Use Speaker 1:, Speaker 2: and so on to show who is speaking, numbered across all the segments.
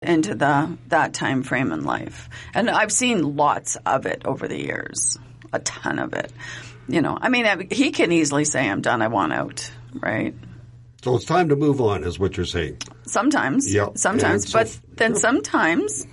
Speaker 1: into that time frame in life. And I've seen lots of it over the years, a ton of it. I mean, he can easily say, I'm done, I want out, right?
Speaker 2: So it's time to move on is what you're saying.
Speaker 1: Sometimes.
Speaker 2: Yep.
Speaker 1: Sometimes. But then sometimes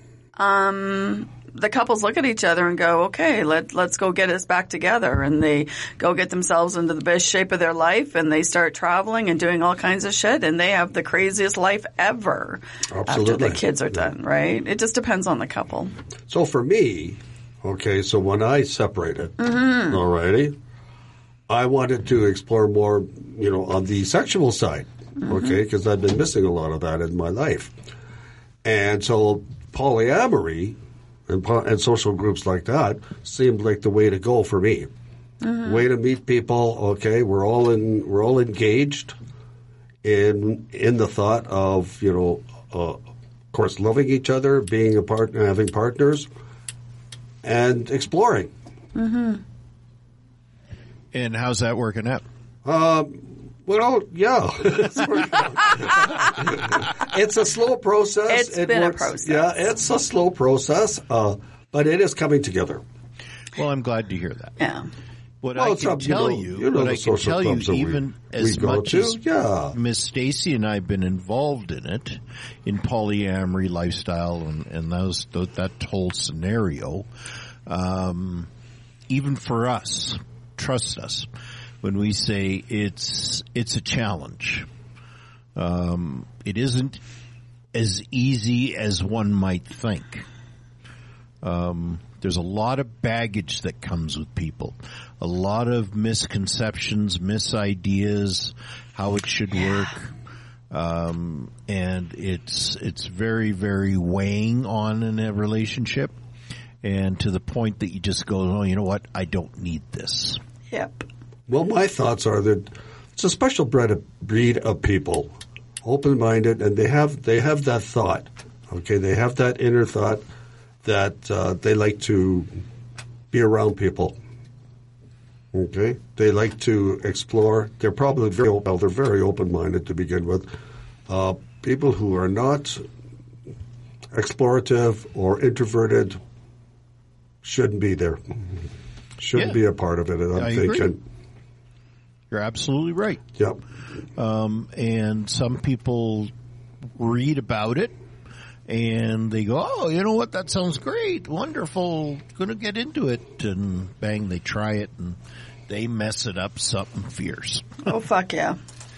Speaker 1: the couples look at each other and go, okay, let's go get us back together. And they go get themselves into the best shape of their life, and they start traveling and doing all kinds of shit, and they have the craziest life ever.
Speaker 2: Absolutely.
Speaker 1: After the kids are done, right? It just depends on the couple.
Speaker 2: So for me, okay, so when I separated, all righty, I wanted to explore more, on the sexual side, okay, because I've been missing a lot of that in my life. And so polyamory and social groups like that seemed like the way to go for me. Way to meet people. Okay, we're all engaged in the thought of of course loving each other, being a partner, having partners, and exploring.
Speaker 3: And how's that working out?
Speaker 2: Well, yeah. It's a slow process.
Speaker 1: It's been a process.
Speaker 2: Yeah, it's a slow process, but it is coming together.
Speaker 3: Well, I'm glad to hear that.
Speaker 1: Yeah.
Speaker 3: What I can tell you, even as much as Miss Stacy and I have been involved in it, in polyamory lifestyle and that whole scenario, even for us, trust us, when we say it's a challenge. It isn't as easy as one might think. There's a lot of baggage that comes with people, a lot of misconceptions, misideas, how it should work. And it's very, very weighing on in a relationship, and to the point that you just go, oh, you know what? I don't need this.
Speaker 1: Yep.
Speaker 2: Well, my thoughts are that it's a special breed of people, open-minded, and they have that thought. Okay, they have that inner thought that they like to be around people. Okay, they like to explore. They're probably very open-minded to begin with. People who are not explorative or introverted shouldn't be there. Shouldn't be a part of it. I'm thinking.
Speaker 3: Agree. You're absolutely right.
Speaker 2: Yep.
Speaker 3: And some people read about it and they go, oh, you know what? That sounds great. Wonderful. Going to get into it. And bang, they try it and they mess it up something fierce.
Speaker 1: Oh, fuck yeah.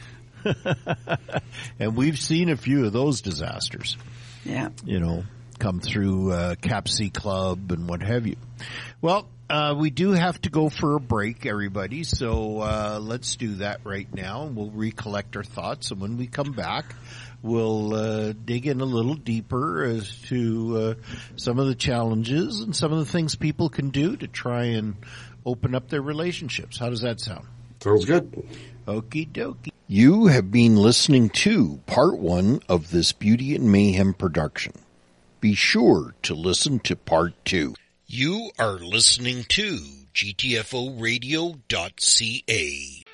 Speaker 3: And we've seen a few of those disasters.
Speaker 1: Yeah.
Speaker 3: Come through Cap-C Club and what have you. Well, we do have to go for a break, everybody, so let's do that right now, and we'll recollect our thoughts, and when we come back, we'll dig in a little deeper as to some of the challenges and some of the things people can do to try and open up their relationships. How does that sound?
Speaker 2: Sounds good.
Speaker 3: Okie dokie. You have been listening to part 1 of this Beauty and Mayhem production. Be sure to listen to part 2. You are listening to GTFOradio.ca.